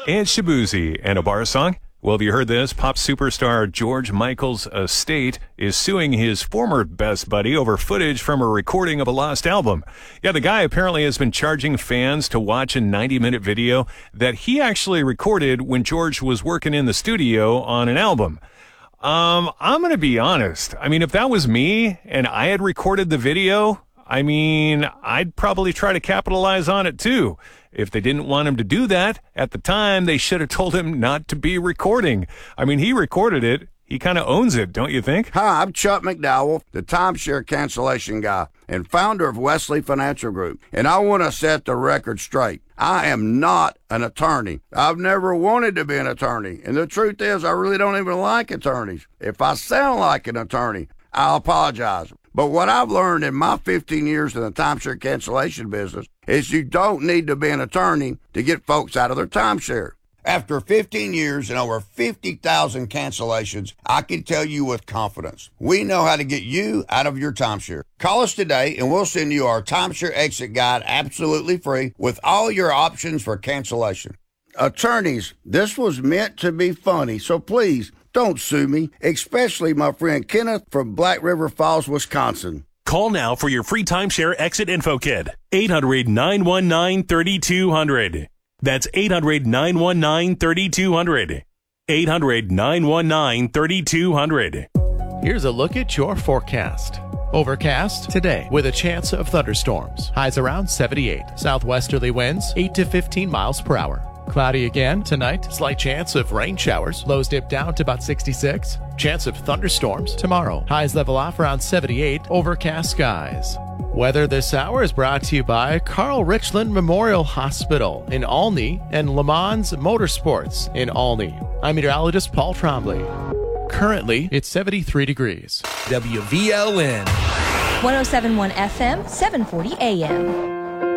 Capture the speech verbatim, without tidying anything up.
and Shabuzi and a bar song. Well, have you heard this? Pop superstar George Michael's estate is suing his former best buddy over footage from a recording of a lost album. Yeah, the guy apparently has been charging fans to watch a ninety-minute video that he actually recorded when George was working in the studio on an album. Um, I'm going to be honest. I mean, if that was me and I had recorded the video, I mean, I'd probably try to capitalize on it too. If they didn't want him to do that at the time, they should have told him not to be recording. I mean, he recorded it. He kind of owns it, don't you think? Hi, I'm Chuck McDowell, the timeshare cancellation guy and founder of Wesley Financial Group. And I want to set the record straight. I am not an attorney. I've never wanted to be an attorney. And the truth is, I really don't even like attorneys. If I sound like an attorney, I'll apologize. But what I've learned in my fifteen years in the timeshare cancellation business is you don't need to be an attorney to get folks out of their timeshare. After fifteen years and over fifty thousand cancellations, I can tell you with confidence, we know how to get you out of your timeshare. Call us today and we'll send you our timeshare exit guide absolutely free with all your options for cancellation. Attorneys, this was meant to be funny, so please don't sue me, especially my friend Kenneth from Black River Falls, Wisconsin. Call now for your free timeshare exit info kit. eight hundred, nine one nine, three two zero zero. That's eight hundred, nine one nine, three two zero zero. eight hundred, nine one nine, three two zero zero. Here's a look at your forecast. Overcast today with a chance of thunderstorms. Highs around seventy-eight. Southwesterly winds eight to fifteen miles per hour. Cloudy again tonight. Slight chance of rain showers. Lows dip down to about sixty-six. Chance of thunderstorms tomorrow. Highs level off around seventy-eight. Overcast skies. Weather this hour is brought to you by Carl Richland Memorial Hospital in Olney and Le Mans Motorsports in Olney. I'm meteorologist Paul Trombley. Currently, it's seventy-three degrees. W V L N one oh seven point one F M, seven forty A M.